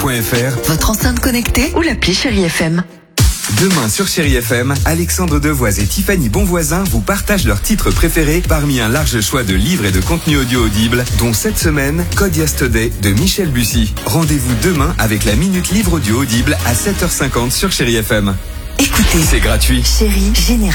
Votre enceinte connectée ou l'appli Chérie FM. Demain sur Chérie FM, Alexandre Devoise et Tiffany Bonvoisin vous partagent leurs titres préférés parmi un large choix de livres et de contenus audio audibles, dont cette semaine, Code Yesterday de Michel Bussy. Rendez-vous demain avec la Minute Livre audio audible à 7h50 sur Chérie FM. Écoutez, C'est gratuit. Chérie Générale.